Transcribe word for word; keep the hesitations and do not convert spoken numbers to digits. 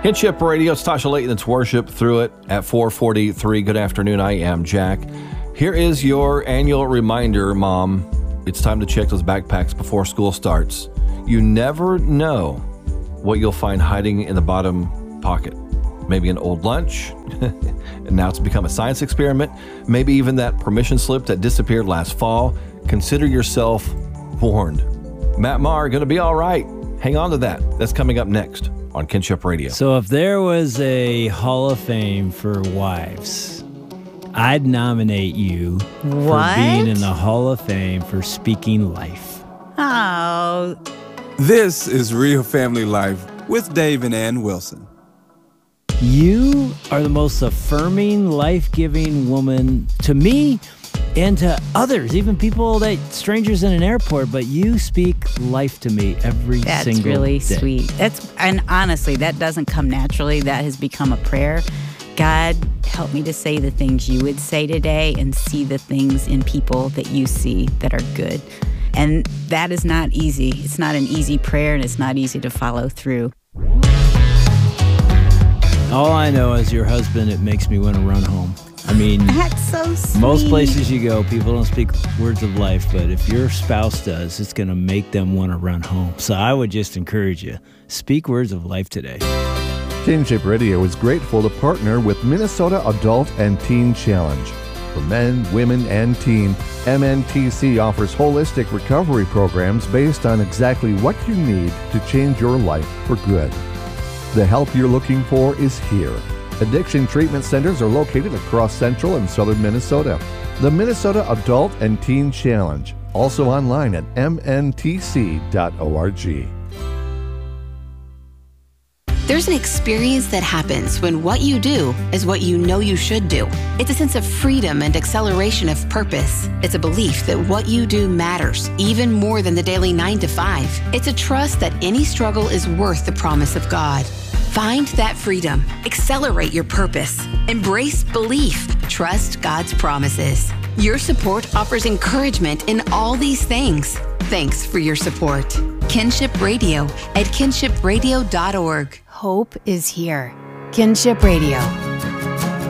Kinship Radio, it's Tasha Layton. It's Worship Through It at four forty-three. Good afternoon. I am Jack. Here is your annual reminder, Mom. It's time to check those backpacks before school starts. You never know what you'll find hiding in the bottom pocket. Maybe an old lunch, and now it's become a science experiment. Maybe even that permission slip that disappeared last fall. Consider yourself warned. Matt Maher, going to be all right. Hang on to that. That's coming up next on Kinship Radio. So if there was a Hall of Fame for wives, I'd nominate you what? for being in the Hall of Fame for speaking life. Oh. This is Real Family Life with Dave and Ann Wilson. You are the most affirming, life-giving woman to me and to others, even people that strangers in an airport, but you speak life to me every That's single day. That's really sweet. That's and honestly, that doesn't come naturally. That has become a prayer. God, help me to say the things you would say today and see the things in people that you see that are good. And that is not easy. It's not an easy prayer, and it's not easy to follow through. All I know is your husband, it makes me want to run home. I mean, that's so sweet. Most places you go, people don't speak words of life, but if your spouse does, it's going to make them want to run home. So I would just encourage you, speak words of life today. Kinship Radio is grateful to partner with Minnesota Adult and Teen Challenge. For men, women, and teen, M N T C offers holistic recovery programs based on exactly what you need to change your life for good. The help you're looking for is here. Addiction treatment centers are located across central and southern Minnesota. The Minnesota Adult and Teen Challenge, also online at m n t c dot org. There's an experience that happens when what you do is what you know you should do. It's a sense of freedom and acceleration of purpose. It's a belief that what you do matters, even more than the daily nine to five. It's a trust that any struggle is worth the promise of God. Find that freedom. Accelerate your purpose. Embrace belief. Trust God's promises. Your support offers encouragement in all these things. Thanks for your support. Kinship Radio at kinship radio dot org. Hope is here. Kinship Radio.